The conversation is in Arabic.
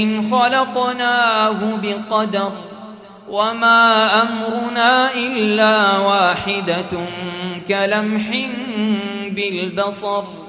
خلقناه بقدر وما أمرنا إلا واحدة كلمح بالبصر